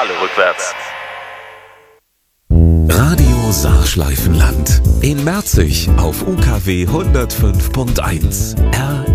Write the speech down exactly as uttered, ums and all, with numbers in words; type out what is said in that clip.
Pedale rückwärts. Radio Saarschleifenland. In Merzig auf U K W hundertfünf Punkt eins. R